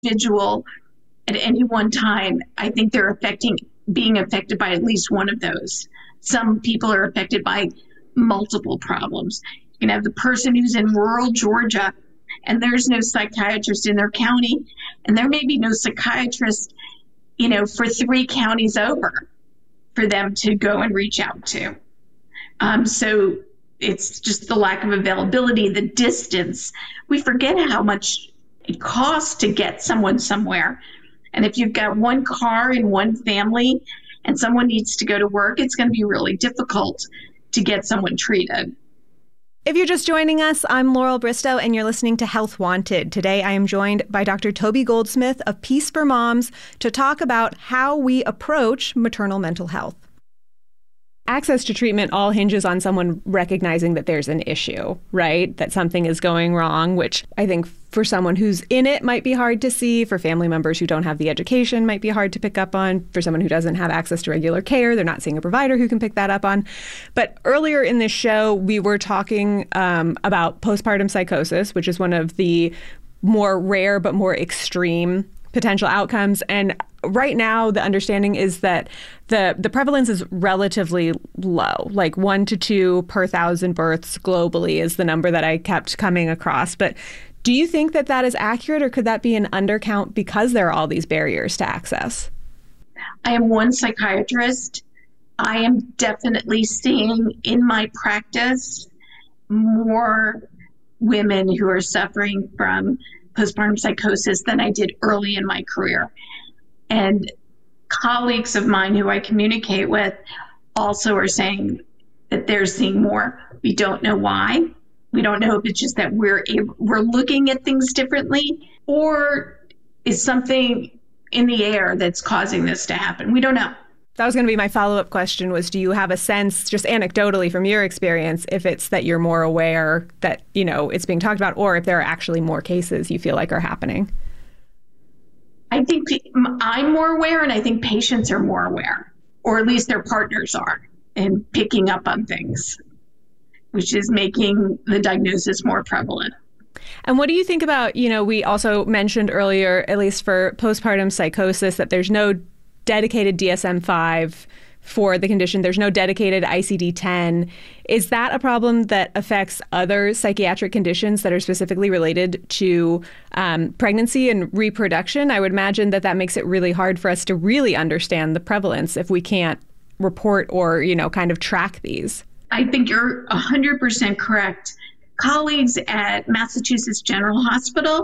individual at any one time, I think they're being affected by at least one of those. Some people are affected by multiple problems. You can have the person who's in rural Georgia and there's no psychiatrist in their county, and there may be no psychiatrist, for 3 counties over for them to go and reach out to. So it's just the lack of availability, the distance. We forget how much it costs to get someone somewhere. And if you've got one car in one family and someone needs to go to work, it's going to be really difficult to get someone treated. If you're just joining us, I'm Laurel Bristow, and you're listening to Health Wanted. Today, I am joined by Dr. Toby Goldsmith of Peace for Moms to talk about how we approach maternal mental health. Access to treatment all hinges on someone recognizing that there's an issue, right? That something is going wrong, which I think for someone who's in it might be hard to see. For family members who don't have the education might be hard to pick up on. For someone who doesn't have access to regular care, they're not seeing a provider who can pick that up on. But earlier in this show, we were talking about postpartum psychosis, which is one of the more rare but more extreme potential outcomes. And right now, the understanding is that the prevalence is relatively low, like 1 to 2 per 1,000 births globally is the number that I kept coming across. But do you think that that is accurate, or could that be an undercount because there are all these barriers to access? I am one psychiatrist. I am definitely seeing in my practice more women who are suffering from postpartum psychosis than I did early in my career. And colleagues of mine who I communicate with also are saying that they're seeing more. We don't know why. We don't know if it's just that we're looking at things differently, or is something in the air that's causing this to happen. We don't know. That was going to be my follow-up question was, do you have a sense, just anecdotally from your experience, if it's that you're more aware that, it's being talked about, or if there are actually more cases you feel like are happening? I think I'm more aware, and I think patients are more aware, or at least their partners are, in picking up on things, which is making the diagnosis more prevalent. And what do you think about, we also mentioned earlier, at least for postpartum psychosis, that there's no dedicated DSM-5 for the condition. There's no dedicated ICD-10. Is that a problem that affects other psychiatric conditions that are specifically related to pregnancy and reproduction? I would imagine that makes it really hard for us to really understand the prevalence if we can't report or, kind of track these. I think you're 100% correct. Colleagues at Massachusetts General Hospital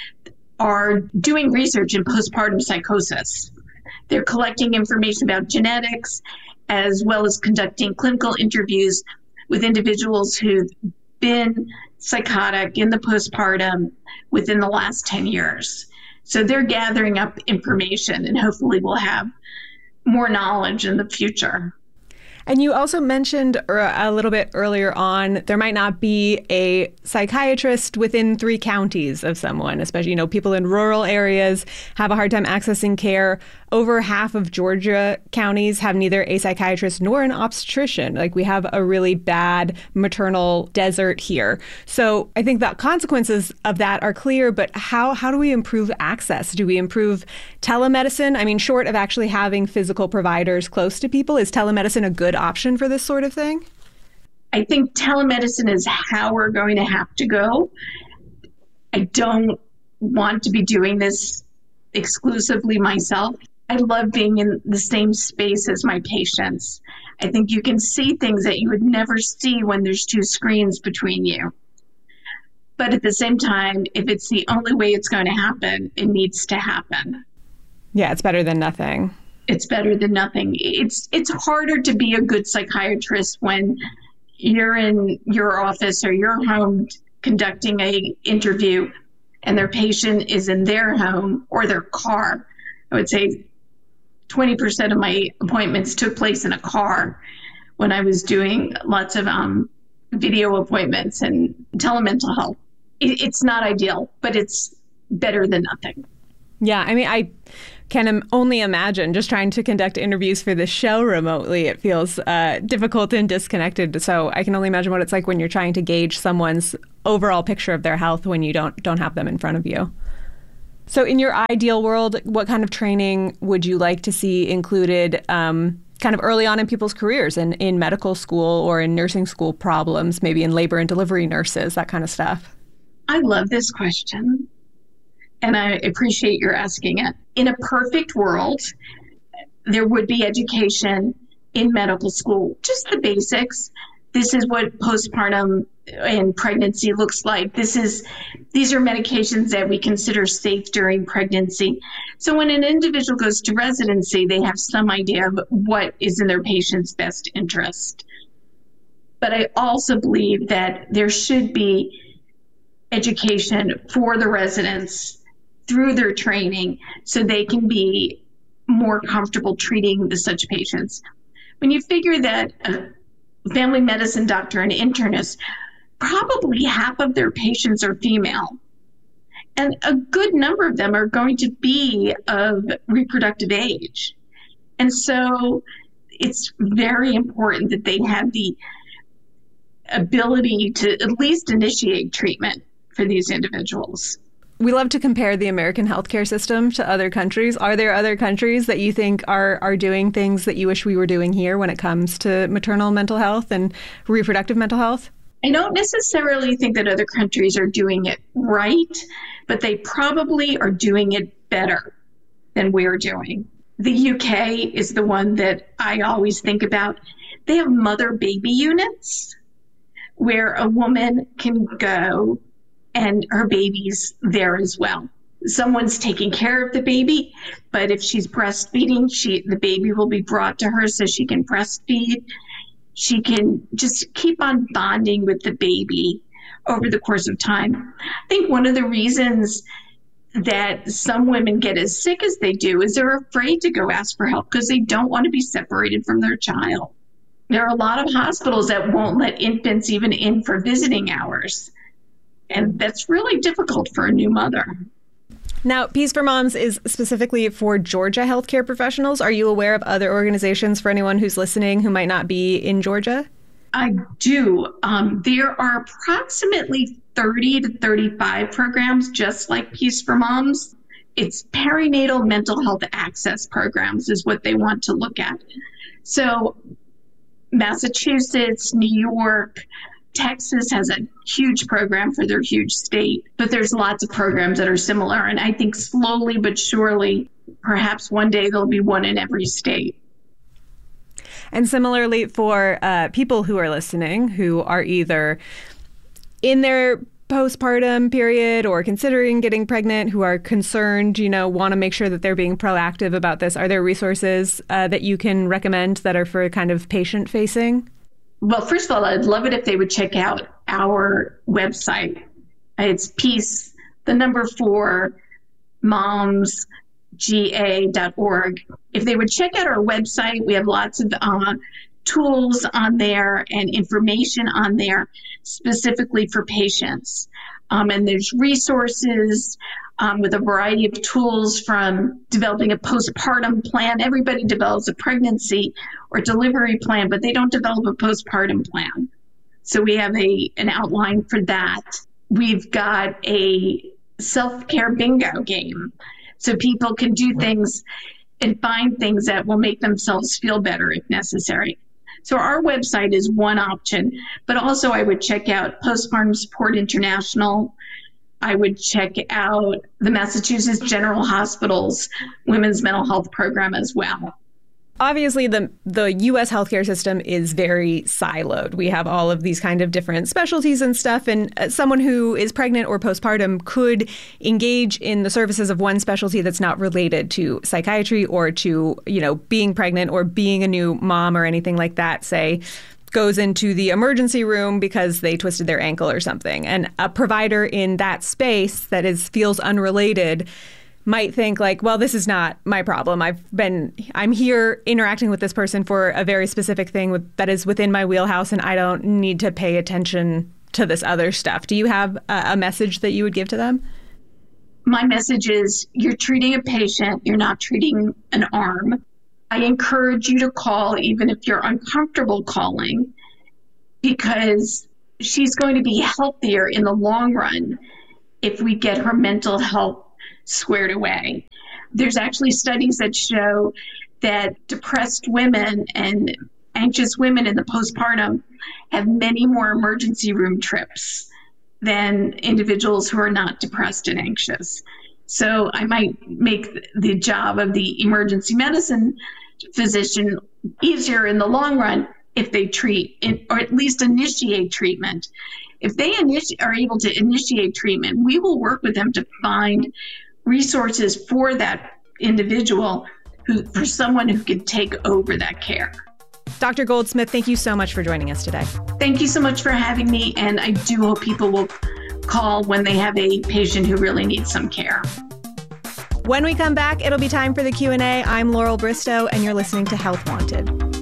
are doing research in postpartum psychosis. They're collecting information about genetics, as well as conducting clinical interviews with individuals who've been psychotic in the postpartum within the last 10 years. So they're gathering up information, and hopefully we'll have more knowledge in the future. And you also mentioned a little bit earlier on, there might not be a psychiatrist within 3 counties of someone, especially, people in rural areas have a hard time accessing care. Over half of Georgia counties have neither a psychiatrist nor an obstetrician. Like, we have a really bad maternal desert here. So I think the consequences of that are clear, but how do we improve access? Do we improve telemedicine? I mean, short of actually having physical providers close to people, is telemedicine a good option for this sort of thing? I think telemedicine is how we're going to have to go. I don't want to be doing this exclusively myself. I love being in the same space as my patients. I think you can see things that you would never see when there's 2 screens between you. But at the same time, if it's the only way it's going to happen, it needs to happen. Yeah, it's better than nothing. It's better than nothing. It's harder to be a good psychiatrist when you're in your office or your home conducting an interview and their patient is in their home or their car. I would say 20% of my appointments took place in a car when I was doing lots of video appointments and telemental health. It's not ideal, but it's better than nothing. Yeah, I mean, I can only imagine just trying to conduct interviews for this show remotely. It feels difficult and disconnected. So I can only imagine what it's like when you're trying to gauge someone's overall picture of their health when you don't have them in front of you. So in your ideal world, what kind of training would you like to see included kind of early on in people's careers in medical school or in nursing school problems, maybe in labor and delivery nurses, that kind of stuff? I love this question, and I appreciate your asking it. In a perfect world, there would be education in medical school, just the basics. This is what postpartum and pregnancy looks like. These are medications that we consider safe during pregnancy. So when an individual goes to residency, they have some idea of what is in their patient's best interest. But I also believe that there should be education for the residents through their training so they can be more comfortable treating such patients. When you figure that a family medicine doctor and internist, probably half of their patients are female, and a good number of them are going to be of reproductive age. And so it's very important that they have the ability to at least initiate treatment for these individuals. We love to compare the American healthcare system to other countries. Are there other countries that you think are doing things that you wish we were doing here when it comes to maternal mental health and reproductive mental health? I don't necessarily think that other countries are doing it right, but they probably are doing it better than we're doing. The UK is the one that I always think about. They have mother-baby units where a woman can go and her baby's there as well. Someone's taking care of the baby, but if she's breastfeeding, the baby will be brought to her so she can breastfeed. She can just keep on bonding with the baby over the course of time. I think one of the reasons that some women get as sick as they do is they're afraid to go ask for help because they don't want to be separated from their child. There are a lot of hospitals that won't let infants even in for visiting hours. And that's really difficult for a new mother. Now, Peace for Moms is specifically for Georgia healthcare professionals. Are you aware of other organizations for anyone who's listening who might not be in Georgia? I do. There are approximately 30 to 35 programs just like Peace for Moms. It's perinatal mental health access programs is what they want to look at. So Massachusetts, New York, Texas has a huge program for their huge state, but there's lots of programs that are similar. And I think slowly but surely, perhaps one day there'll be one in every state. And similarly for people who are listening, who are either in their postpartum period or considering getting pregnant, who are concerned, want to make sure that they're being proactive about this, are there resources that you can recommend that are for kind of patient facing? Well, first of all, I'd love it if they would check out our website. It's Peace, 4 momsga.org. If they would check out our website, we have lots of tools on there and information on there specifically for patients. And there's resources with a variety of tools from developing a postpartum plan. Everybody develops a pregnancy or delivery plan, but they don't develop a postpartum plan. So we have an outline for that. We've got a self-care bingo game. So people can do things and find things that will make themselves feel better if necessary. So our website is one option, but also I would check out Postpartum Support International. I would check out the Massachusetts General Hospital's Women's Mental Health Program as well. Obviously, the U.S. healthcare system is very siloed. We have all of these kind of different specialties and stuff, and someone who is pregnant or postpartum could engage in the services of one specialty that's not related to psychiatry or to, being pregnant or being a new mom or anything like that, say, goes into the emergency room because they twisted their ankle or something. And a provider in that space that feels unrelated might think like, well, this is not my problem. I'm here interacting with this person for a very specific thing that is within my wheelhouse, and I don't need to pay attention to this other stuff. Do you have a message that you would give to them? My message is you're treating a patient, you're not treating an arm. I encourage you to call even if you're uncomfortable calling, because she's going to be healthier in the long run if we get her mental health squared away. There's actually studies that show that depressed women and anxious women in the postpartum have many more emergency room trips than individuals who are not depressed and anxious. So I might make the job of the emergency medicine physician easier in the long run if they treat or at least initiate treatment. If they are able to initiate treatment, we will work with them to find resources for that individual, for someone who can take over that care. Dr. Goldsmith, thank you so much for joining us today. Thank you so much for having me, and I do hope people will call when they have a patient who really needs some care. When we come back, it'll be time for the Q&A. I'm Laurel Bristow, and you're listening to Health Wanted.